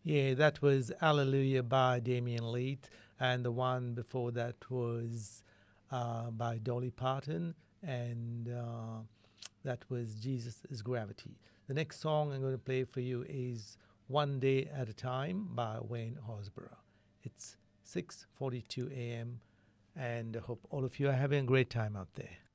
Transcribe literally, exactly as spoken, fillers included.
Yeah, that was Hallelujah by Damian Leith, and the one before that was uh, by Dolly Parton, and uh, that was Jesus is Gravity. The next song I'm going to play for you is One Day at a Time by Wayne Horsburgh. It's six forty-two a m, and I hope all of you are having a great time out there.